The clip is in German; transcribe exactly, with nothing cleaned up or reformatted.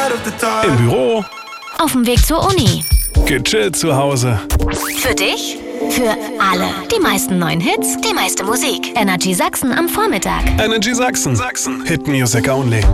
Im Büro, Auf dem Weg zur Uni. gechillt zu Hause. Für dich, für alle. Die meisten neuen Hits, die meiste Musik. Energy Sachsen am Vormittag. Energy Sachsen. Sachsen. Hit Music Only.